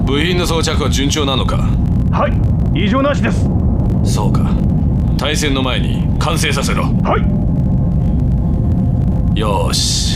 部品の装着は順調なのか？ はい、異常なしです。 そうか。対戦の前に完成させろ。 はい。 よーし。